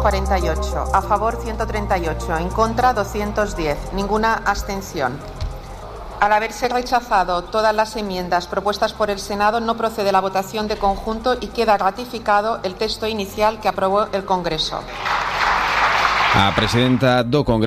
248, a favor 138, en contra 210, ninguna abstención. Al haberse rechazado todas las enmiendas propuestas por el Senado, no procede la votación de conjunto y queda ratificado el texto inicial que aprobó el Congreso. A presidenta do Congreso